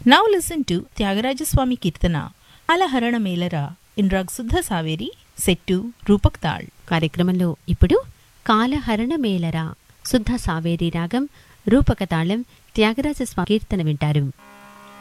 Now listen to Tyagaraja Keerthana అలహరణ మేలరా in raag శుద్ధ Saveri set to Rupak తాళ్. కార్యక్రమంలో ఇప్పుడు కాలహరణ మేలరా శుద్ధ సావేరి రాగం రూపక తాళం త్యాగరాజస్వామి కీర్తన వింటారు.